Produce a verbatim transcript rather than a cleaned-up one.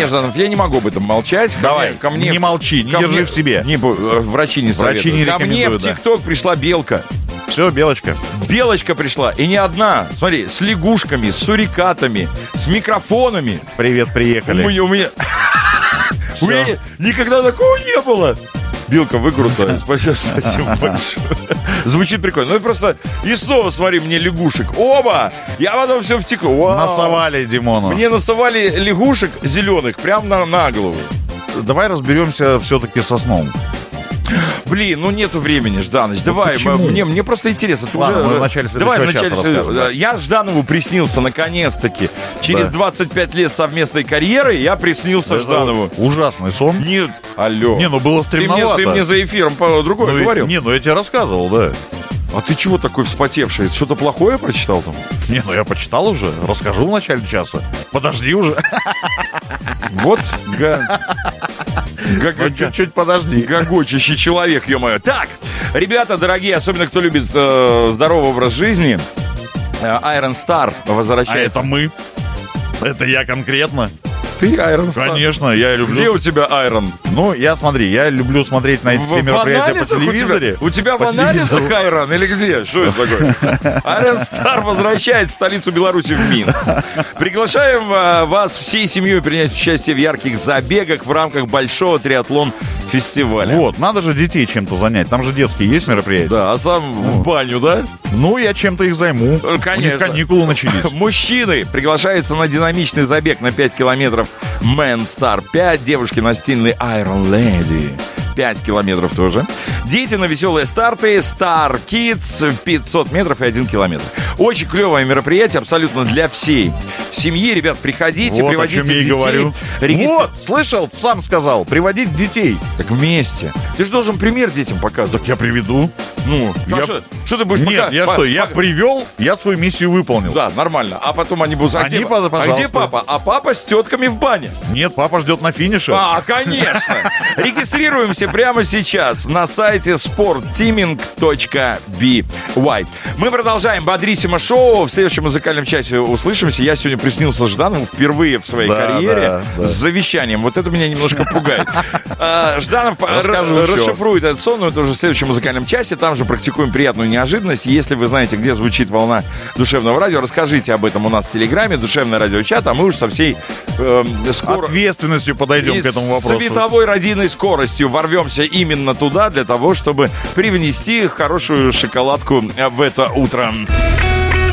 Жданов, я не могу об этом молчать. Давай, ко мне, не молчи, не ко держи мне, в себе. Не, врачи не советуют. Врачи не ко мне в рекомендуют, да. ТикТок пришла белка. Все, белочка. Белочка пришла, и не одна. Смотри, с лягушками, с сурикатами, с микрофонами. Привет, приехали. У меня, у меня... У меня никогда такого не было. Белка, вы крутая. Спасибо, спасибо большое. Звучит прикольно. Ну и просто... И снова, смотри, мне лягушек. Оба! Я потом все втекло. Вау. Насовали Димону. Мне насовали лягушек зеленых прямо на, на голову. Давай разберемся все-таки со сном. Блин, ну нету времени, Жданыч. Давай, почему? мне, мне просто интересно. Ты Ладно, уже... мы в начале Давай в следующего начале часа расскажем, да. Я Жданову приснился, наконец-таки. Через Да. двадцать пять лет совместной карьеры я приснился Это Жданову. ужасный сон. Нет, алло. Не, ну было Ты мне, стремновато. ты мне за эфиром по другое Ну, говорил. Не, ну я тебе рассказывал, да. А ты чего такой вспотевший? Что-то плохое прочитал там? Не, ну я почитал уже. Расскажу в начале часа. Подожди уже. Вот га... га- Ну, га- чуть-чуть подожди. Гогочащий человек, ё-моё. Так, ребята дорогие, особенно кто любит э, здоровый образ жизни, э, Iron Star А возвращается. это мы. Это я конкретно. Ты Iron Star? Конечно, я люблю... Где у тебя Iron? Ну, я смотри, я люблю смотреть на эти все В- в мероприятия по анализах у тебя- телевизоре. У тебя в По анализах телевизору. Iron или где? Что это такое? Iron Star возвращает в столицу Беларуси в Минск. Приглашаем а, вас всей семьей принять участие в ярких забегах в рамках большого триатлон-фестиваля. Вот, надо же детей чем-то занять. Там же детские есть мероприятия. Да, а сам в баню, да? Ну, я чем-то их займу. Э, конечно. У них каникулы начались. Мужчины приглашаются на динамичный забег на пять километров Man Star пять. Девушки на стильный Iron Lady. пять километров тоже. Дети на веселые старты. Star Kids пятьсот метров и один километр. Очень клевое мероприятие, абсолютно для всей семьи. Ребят, приходите, Вот о приводите чем я и детей. говорю. Регистр- Вот, слышал, сам сказал, приводить детей. Так вместе. Ты же должен пример детям показывать. Так я приведу. Ну, Я- а что, что ты будешь Нет, пока- я по- что, я по- привел, я свою миссию выполнил. Да, нормально. А потом они будут... А, Они, где, па- а где пожалуйста. папа? А папа с тетками в бане. Нет, папа ждет на финише. А, конечно. Регистрируемся прямо сейчас на сайте спорттиминг точка би уай. Мы продолжаем Бодрисимо шоу. В следующем музыкальном часе услышимся. Я сегодня приснился Жданову впервые в своей Да, карьере да, да. с завещанием. Вот это меня немножко пугает. А, Жданов Расскажу р- всё. расшифрует этот сон, но это уже в следующем музыкальном часе. Там же практикуем приятную неожиданность. Если вы знаете, где звучит волна душевного радио, расскажите об этом у нас в Телеграме. Душевное радиочат, а мы уж со всей э, скоро... Ответственностью подойдем И к этому с вопросу. световой радийной скоростью ворвемся именно туда, для того, чтобы привнести хорошую шоколадку в это утро.